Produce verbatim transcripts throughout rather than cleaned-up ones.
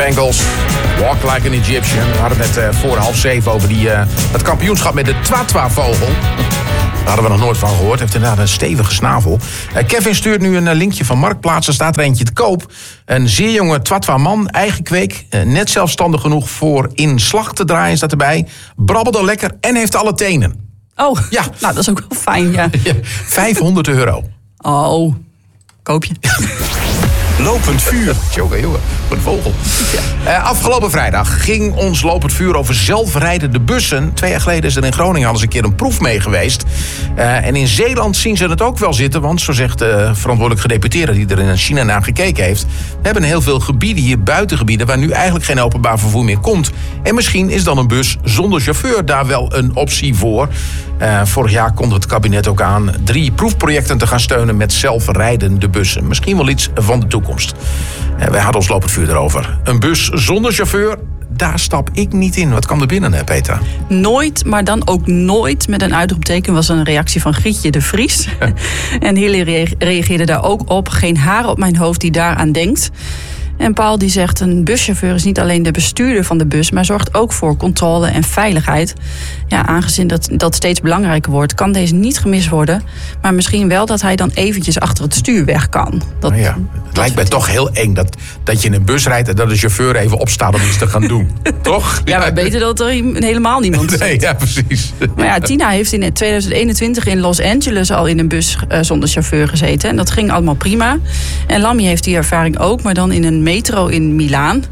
Bengals. Walk like an Egyptian. We hadden het net uh, voor half zeven over die, uh, het kampioenschap met de Twatwa-vogel. Daar hadden we nog nooit van gehoord. Heeft inderdaad een stevige snavel. Uh, Kevin stuurt nu een uh, linkje van Marktplaats. Er staat er eentje te koop. Een zeer jonge Twatwa-man, eigen kweek. Uh, net zelfstandig genoeg voor in slag te draaien, staat erbij. Brabbelde lekker en heeft alle tenen. Oh, ja. Nou, dat is ook wel fijn, ja. ja vijfhonderd euro. Oh, koop je. Lopend vuur. Jongen, jongen, voor de vogel. Ja. Uh, afgelopen vrijdag ging ons lopend vuur over zelfrijdende bussen. Twee jaar geleden is er in Groningen al eens een keer een proef mee geweest. Uh, en in Zeeland zien ze het ook wel zitten. Want zo zegt de verantwoordelijk gedeputeerde die er in China naar gekeken heeft. We hebben heel veel gebieden hier, buitengebieden, waar nu eigenlijk geen openbaar vervoer meer komt. En misschien is dan een bus zonder chauffeur daar wel een optie voor. Uh, vorig jaar kondigde het kabinet ook aan drie proefprojecten te gaan steunen met zelfrijdende bussen. Misschien wel iets van de toekomst. Uh, wij hadden ons lopend vuur erover. Een bus zonder chauffeur, daar stap ik niet in. Wat kwam er binnen, hè, Petra? Nooit, maar dan ook nooit met een uitroepteken was een reactie van Grietje de Vries. En Hilly reageerde daar ook op. Geen haar op mijn hoofd die daaraan denkt. En Paul die zegt, een buschauffeur is niet alleen de bestuurder van de bus, maar zorgt ook voor controle en veiligheid. Ja, aangezien dat, dat steeds belangrijker wordt, kan deze niet gemist worden. Maar misschien wel dat hij dan eventjes achter het stuur weg kan. Dat, nou ja, het lijkt mij toch heel eng dat, dat je in een bus rijdt en dat de chauffeur even opstaat om iets te gaan doen. Toch? Ja, maar beter dat er helemaal niemand zit. Nee, ja, precies. Maar ja, Tina heeft in tweeduizend eenentwintig in Los Angeles al in een bus uh, zonder chauffeur gezeten. En dat ging allemaal prima. En Lammy heeft die ervaring ook, maar dan in een metro in Milaan.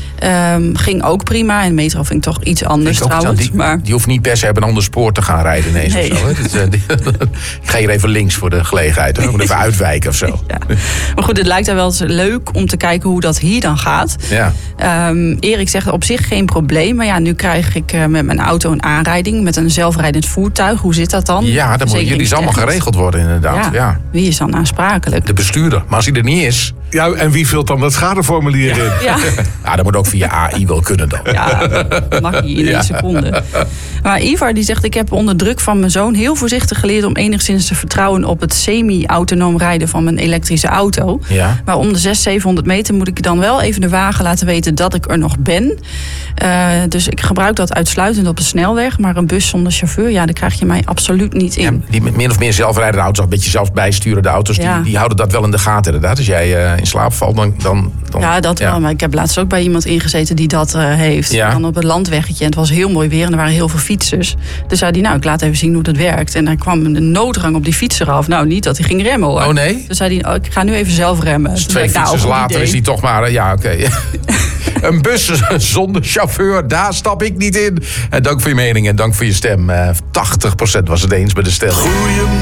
Um, ging ook prima. En metro vind ik toch iets anders trouwens. Die, maar... die hoeft niet per se op een ander spoor te gaan rijden ineens nee. of zo. Hè? Dus, uh, die, ik ga hier even links voor de gelegenheid. Ik moet even uitwijken of zo. Ja. Maar goed, het lijkt er wel eens leuk om te kijken hoe dat hier dan gaat. Ja. Um, Erik zegt op zich geen probleem. Maar ja, nu krijg ik uh, met mijn auto een aanrijding met een zelfrijdend voertuig. Hoe zit dat dan? Ja, dan moet jullie allemaal geregeld worden inderdaad. Ja. Ja. Wie is dan aansprakelijk? De bestuurder. Maar als hij er niet is... Ja, en wie vult dan dat schadeformulier in? Ja. Ja, dat moet ook via A I wel kunnen dan. Ja, dat mag je in één ja. seconde. Maar Ivar die zegt, ik heb onder druk van mijn zoon heel voorzichtig geleerd om enigszins te vertrouwen op het semi-autonoom rijden van mijn elektrische auto. Ja. Maar om de zeshonderd, zevenhonderd meter moet ik dan wel even de wagen laten weten dat ik er nog ben. Uh, dus ik gebruik dat uitsluitend op de snelweg. Maar een bus zonder chauffeur, ja, daar krijg je mij absoluut niet in. Ja, die met min of meer zelfrijdende auto's, een beetje zelf bijsturende auto's, ja. die, die houden dat wel in de gaten inderdaad. Als jij uh, in slaap valt, dan... dan, dan ja, dat ja. wel. Maar ik heb laatst ook bij iemand ingezeten die dat uh, heeft. Ja. Dan op het landweggetje. En het was heel mooi weer en er waren heel veel fietsers. Dus zei hij, nou, ik laat even zien hoe dat werkt. En dan kwam een noodrang op die fietser af. Nou, niet dat hij ging remmen, hoor. Oh, nee? Dus zei hij, oh, ik ga nu even zelf remmen. Dus twee ik, fietsers nou, later is hij toch maar... Ja, oké. Okay. Een bus zonder chauffeur, daar stap ik niet in. En dank voor je mening en dank voor je stem. Uh, tachtig procent was het eens met de stem. Goedemorgen.